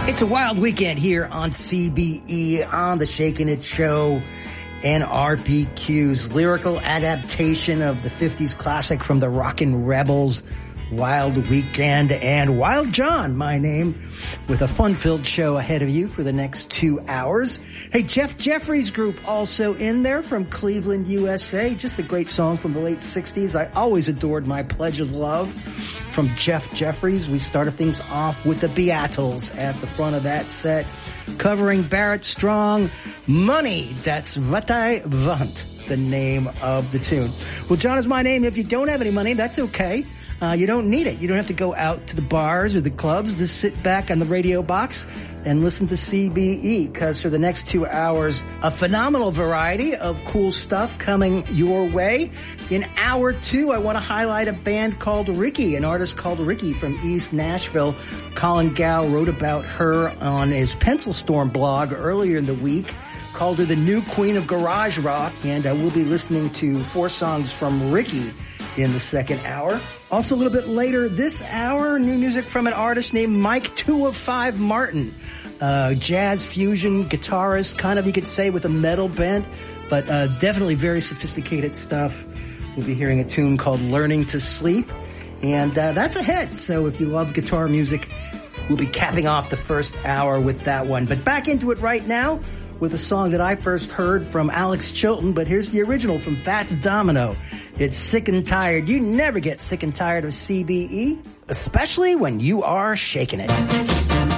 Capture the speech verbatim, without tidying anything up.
It's a wild weekend here on C B E on the Shakin' It Show and R P Q's lyrical adaptation of the fifties classic from the Rockin' Rebels, Wild Weekend, and Wild John, my name, with a fun-filled show ahead of you for the next two hours. Hey, Jeff Jeffries Group also in there from Cleveland, U S A. Just a great song from the late sixties. I always adored My Pledge of Love from Jeff Jeffries. We started things off with the Beatles at the front of that set, covering Barrett Strong, Money, that's what I want, the name of the tune. Well, John is my name. If you don't have any money, that's okay. Uh, you don't need it. You don't have to go out to the bars or the clubs. Just sit back on the radio box and listen to C B E, because for the next two hours, a phenomenal variety of cool stuff coming your way. In hour two, I want to highlight a band called Ricky, an artist called Ricky from East Nashville. Colin Gow wrote about her on his Pencil Storm blog earlier in the week, called her the new queen of garage rock, and I will be listening to four songs from Ricky in the second hour. Also a little bit later this hour, new music from an artist named Mike two of five Martin, uh, jazz fusion guitarist, kind of you could say with a metal bent, but uh, definitely very sophisticated stuff. We'll be hearing a tune called Learning to Sleep, and uh, that's a hit. So if you love guitar music, we'll be capping off the first hour with that one. But back into it right now with a song that I first heard from Alex Chilton, but here's the original from Fats Domino. It's Sick and Tired. You never get sick and tired of C B E, especially when you are shaking it.